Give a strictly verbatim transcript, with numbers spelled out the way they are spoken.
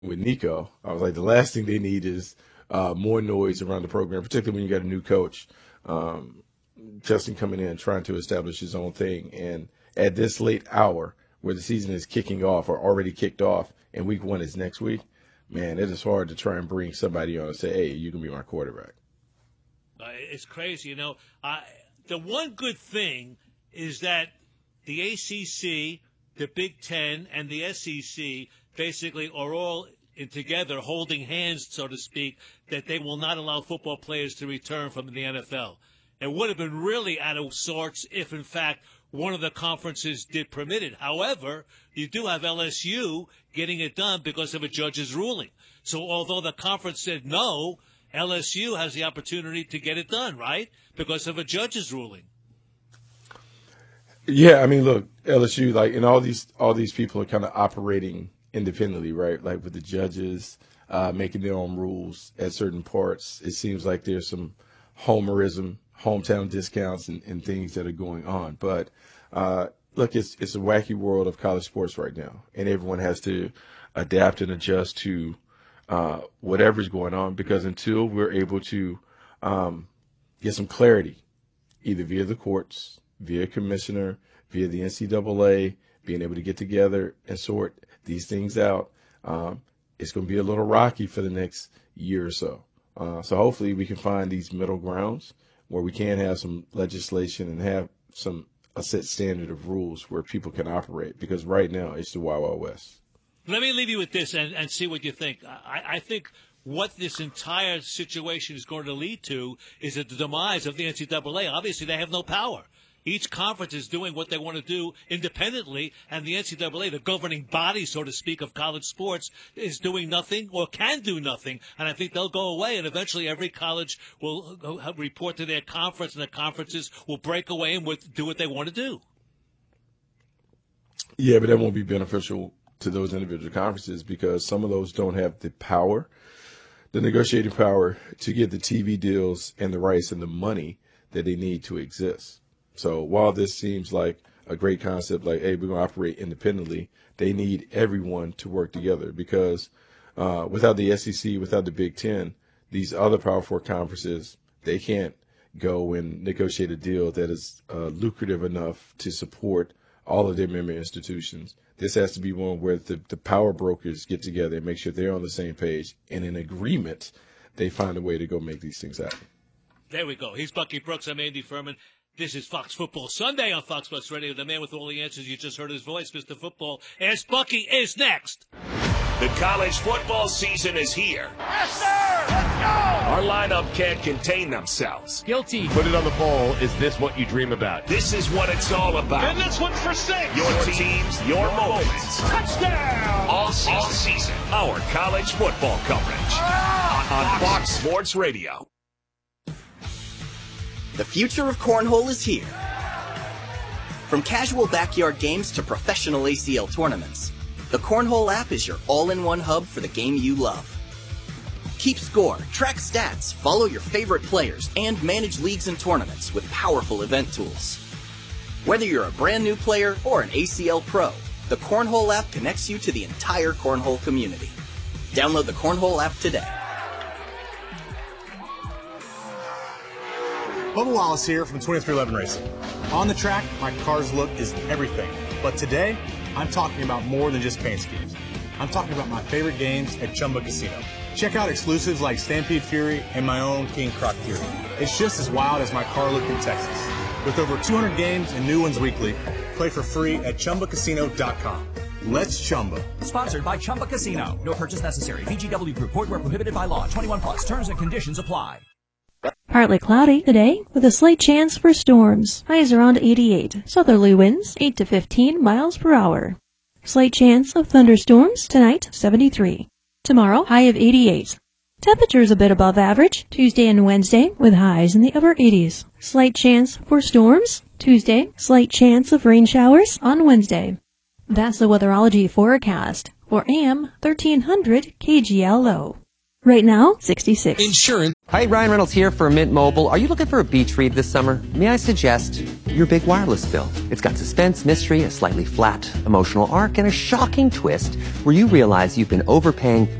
with Nico. I was like, the last thing they need is uh, more noise around the program, particularly when you got a new coach. Um, Justin coming in trying to establish his own thing. And at this late hour where the season is kicking off or already kicked off and week one is next week, man, it is hard to try and bring somebody on and say, hey, you can be my quarterback. Uh, it's crazy. You know, uh, the one good thing is that the A C C, the Big Ten, and the S E C basically are all in together holding hands, so to speak, that they will not allow football players to return from the N F L. It would have been really out of sorts if, in fact, one of the conferences did permit it. However, you do have L S U getting it done because of a judge's ruling. So although the conference said no, L S U has the opportunity to get it done, right? Because of a judge's ruling. Yeah, I mean, look, L S U, like, and all these all these people are kind of operating independently, right? Like with the judges uh, making their own rules at certain parts. It seems like there's some homerism, hometown discounts, and, and things that are going on. But uh, look, it's it's a wacky world of college sports right now, and everyone has to adapt and adjust to uh, whatever's going on. Because until we're able to um, get some clarity, either via the courts, via commissioner, via the N C double A, being able to get together and sort these things out, um, it's going to be a little rocky for the next year or so. Uh, so hopefully we can find these middle grounds where we can have some legislation and have some a set standard of rules where people can operate, because right now it's the Wild Wild West. Let me leave you with this and, and see what you think. I, I think what this entire situation is going to lead to is the demise of the N C double A. Obviously, they have no power. Each conference is doing what they want to do independently, and the N C double A, the governing body, so to speak, of college sports, is doing nothing or can do nothing. And I think they'll go away, and eventually every college will report to their conference, and the conferences will break away and do what they want to do. Yeah, but that won't be beneficial to those individual conferences, because some of those don't have the power, the negotiating power, to get the T V deals and the rights and the money that they need to exist. So while this seems like a great concept, like, hey, we're going to operate independently, they need everyone to work together, because uh, without the S E C, without the Big Ten, these other Power Four conferences, they can't go and negotiate a deal that is uh, lucrative enough to support all of their member institutions. This has to be one where the, the power brokers get together and make sure they're on the same page, and in agreement, they find a way to go make these things happen. There we go. He's Bucky Brooks. I'm Andy Furman. This is Fox Football Sunday on Fox Sports Radio. The man with all the answers. You just heard his voice, Mister Football. Ask Bucky is next. The college football season is here. Yes, sir! Let's go! Our lineup can't contain themselves. Guilty. Put it on the poll. Is this what you dream about? This is what it's all about. And this one's for six. Your teams, your moments. Touchdown! All season. All season. Our college football coverage. Ah! On Fox Sports Radio. The future of cornhole is here. From casual backyard games to professional A C L tournaments, the Cornhole app is your all-in-one hub for the game you love. Keep score, track stats, follow your favorite players, and manage leagues and tournaments with powerful event tools. Whether you're a brand new player or an A C L pro, the Cornhole app connects you to the entire cornhole community. Download the Cornhole app today. Bubba Wallace here from twenty-three eleven Racing. On the track, my car's look is everything. But today, I'm talking about more than just paint schemes. I'm talking about my favorite games at Chumba Casino. Check out exclusives like Stampede Fury and my own King Croc Fury. It's just as wild as my car look in Texas. With over two hundred games and new ones weekly, play for free at Chumba Casino dot com. Let's Chumba. Sponsored by Chumba Casino. No purchase necessary. V G W Group. Void where prohibited by law. twenty-one plus. Terms and conditions apply. Partly cloudy today with a slight chance for storms. Highs around eighty-eight. Southerly winds eight to fifteen miles per hour. Slight chance of thunderstorms tonight, seventy-three. Tomorrow, high of eighty-eight. Temperatures a bit above average Tuesday and Wednesday with highs in the upper eighties. Slight chance for storms Tuesday. Slight chance of rain showers on Wednesday. That's the weatherology forecast for A M thirteen hundred K G L O. Right now, sixty-six. Insurance. Hi, Ryan Reynolds here for Mint Mobile. Are you looking for a beach read this summer? May I suggest your big wireless bill? It's got suspense, mystery, a slightly flat emotional arc, and a shocking twist where you realize you've been overpaying